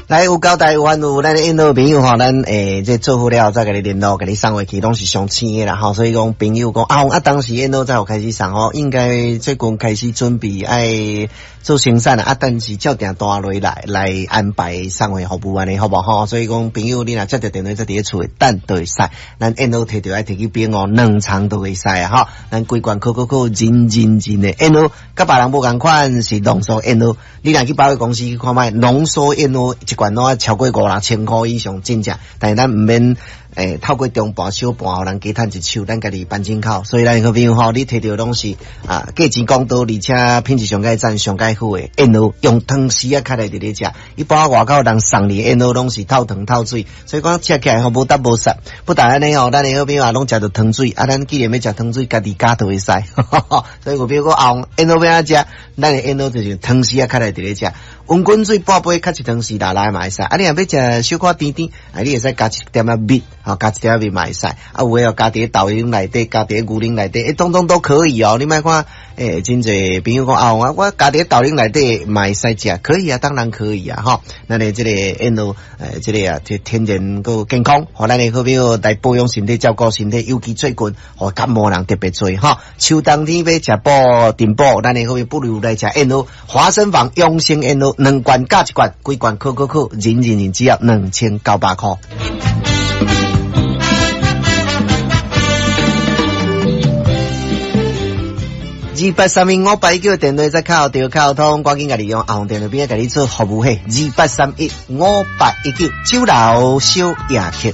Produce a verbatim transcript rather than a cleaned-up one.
来有交代有完有咱的印度朋友吼，咱诶这做好了再给你联络，给你送回去拢是上青的啦吼。所以讲朋友讲啊，啊当时印度才有开始送吼，应该最近开始准备爱做生产啊，但是照定单落来来安排送回服务安尼好不好？所以讲朋友你若接到电话在伫厝等都会使，咱印度摕着爱摕去边哦，两场都会使啊吼。咱规罐扣扣扣真真真的印度，甲别人无共款是浓缩印度，你若去百货公司去看卖浓缩印度。一罐拢超过五六千块以上真正，但是咱唔免诶透过中盘小盘，互人加趁一手，咱家己办进口。所以咱个朋友吼，你摕到拢是啊价钱公道，而且品质上介赞、上介好诶。印度用汤匙啊开来伫咧食，一般外口人送你印度拢是透汤透水，所以讲食起来吼无得无煞。不但安尼吼，咱个朋友啊拢食到汤水，啊咱既然要食汤水，家己加都会使。所以我比如讲后印度要安食，咱个印度就是汤匙啊开来伫咧食。温滚水半杯，较一汤匙拿来嘛会使。啊，你若要食小可甜甜，啊，你会使加一点仔蜜，吼，加一点仔蜜嘛会使。啊，有诶哦，加伫豆奶内底，加伫牛奶内底，诶，通通都可以哦。你莫看，诶，真侪朋友讲啊，我我加伫豆奶内底嘛会使食，可以啊，当然可以啊，吼。咱诶，即个印度，诶，即个啊，天然个健康，互咱诶好朋友来保养身体、照顾身体，尤其最近，互感冒人特别多，吼。秋冬天要食补din补，咱诶好朋友不如来食印度华生坊养生印度。两罐加一罐，几罐扣扣扣，人人人只要两千九百块。二八三一五八九电话再靠掉靠通，赶紧家己用红电话边甲你做服务嘿，二八三一五八一九酒楼小夜客。